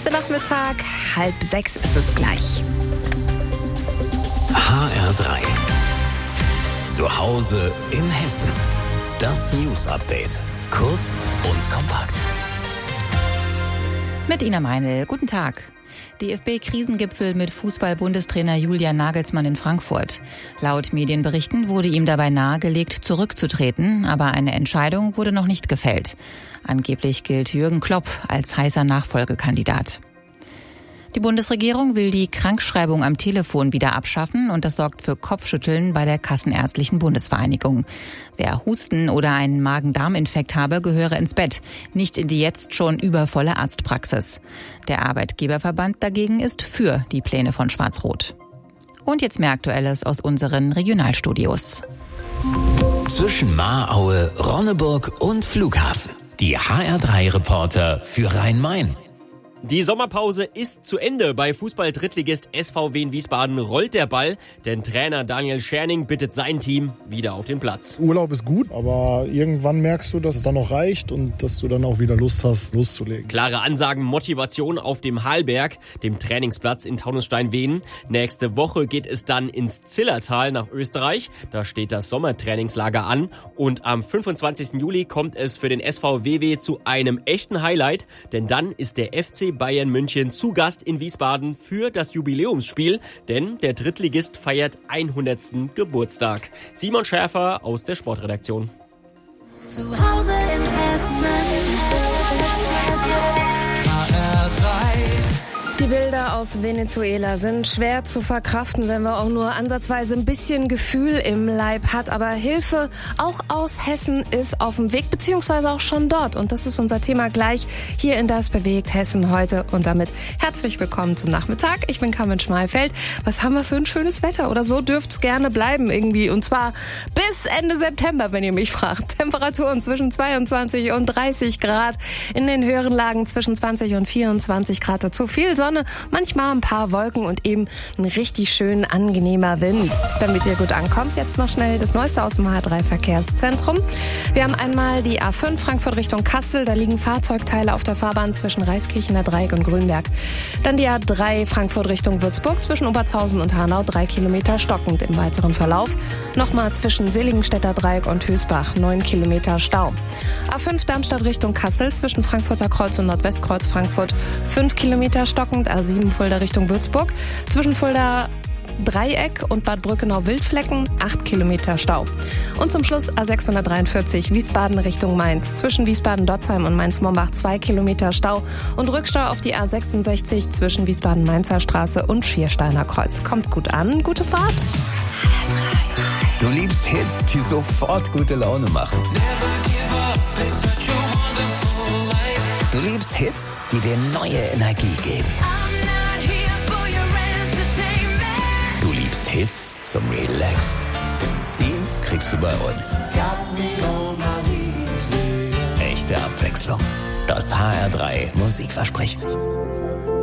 Heute Nachmittag, 5:30 ist es gleich. HR3. Zu Hause in Hessen. Das News-Update. Kurz und kompakt. Mit Ina Meinl. Guten Tag. DFB-Krisengipfel mit Fußball-Bundestrainer Julian Nagelsmann in Frankfurt. Laut Medienberichten wurde ihm dabei nahegelegt, zurückzutreten, aber eine Entscheidung wurde noch nicht gefällt. Angeblich gilt Jürgen Klopp als heißer Nachfolgekandidat. Die Bundesregierung will die Krankschreibung am Telefon wieder abschaffen und das sorgt für Kopfschütteln bei der Kassenärztlichen Bundesvereinigung. Wer Husten oder einen Magen-Darm-Infekt habe, gehöre ins Bett, nicht in die jetzt schon übervolle Arztpraxis. Der Arbeitgeberverband dagegen ist für die Pläne von Schwarz-Rot. Und jetzt mehr Aktuelles aus unseren Regionalstudios. Zwischen Mahraue, Ronneburg und Flughafen. Die HR3-Reporter für Rhein-Main. Die Sommerpause ist zu Ende. Bei Fußball-Drittligist SV Wien Wiesbaden rollt der Ball, denn Trainer Daniel Scherning bittet sein Team wieder auf den Platz. Urlaub ist gut, aber irgendwann merkst du, dass es dann noch reicht und dass du dann auch wieder Lust hast, loszulegen. Klare Ansagen, Motivation auf dem Halberg, dem Trainingsplatz in Taunusstein-Wehen. Nächste Woche geht es dann ins Zillertal nach Österreich. Da steht das Sommertrainingslager an. Und am 25. Juli kommt es für den SV WW zu einem echten Highlight, denn dann ist der FC Bayern München zu Gast in Wiesbaden für das Jubiläumsspiel, denn der Drittligist feiert 100. Geburtstag. Simon Schäfer aus der Sportredaktion. Zu Hause in Hessen. HR3. Die Bilder aus Venezuela sind schwer zu verkraften, wenn man auch nur ansatzweise ein bisschen Gefühl im Leib hat. Aber Hilfe auch aus Hessen ist auf dem Weg, beziehungsweise auch schon dort. Und das ist unser Thema gleich hier in Das bewegt Hessen heute. Und damit herzlich willkommen zum Nachmittag. Ich bin Carmen Schmalfeld. Was haben wir für ein schönes Wetter? Oder so dürft es gerne bleiben irgendwie. Und zwar bis Ende September, wenn ihr mich fragt. Temperaturen zwischen 22 und 30 Grad. In den höheren Lagen zwischen 20 und 24 Grad. Dazu viel Sonne, manchmal ein paar Wolken und eben ein richtig schön angenehmer Wind. Damit ihr gut ankommt, jetzt noch schnell das Neueste aus dem HR3-Verkehrszentrum. Wir haben einmal die A5 Frankfurt Richtung Kassel. Da liegen Fahrzeugteile auf der Fahrbahn zwischen Reiskirchener Dreieck und Grünberg. Dann die A3 Frankfurt Richtung Würzburg zwischen Obertshausen und Hanau 3 Kilometer stockend im weiteren Verlauf. Nochmal zwischen Seligenstädter Dreieck und Hösbach 9 Kilometer Stau. A5 Darmstadt Richtung Kassel zwischen Frankfurter Kreuz und Nordwestkreuz Frankfurt 5 Kilometer stockend. A7 Fulda Richtung Würzburg zwischen Fulda Dreieck und Bad Brückenau-Wildflecken 8 Kilometer Stau. Und zum Schluss A643 Wiesbaden Richtung Mainz. Zwischen Wiesbaden-Dotzheim und Mainz-Mombach 2 Kilometer Stau und Rückstau auf die A66 zwischen Wiesbaden-Mainzer Straße und Schiersteiner Kreuz. Kommt gut an, gute Fahrt. Du liebst Hits, die sofort gute Laune machen. Du liebst Hits, die dir neue Energie geben. Du liebst Hits zum Relaxen. Die kriegst du bei uns. Echte Abwechslung. Das HR3 Musikversprechen.